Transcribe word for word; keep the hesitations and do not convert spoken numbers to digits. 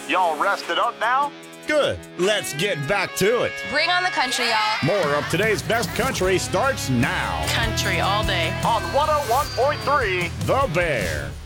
Y'all rested up now? Good. Let's get back to it. Bring on the country, y'all. More of today's best country starts now. Country all day. On one oh one point three, The Bear.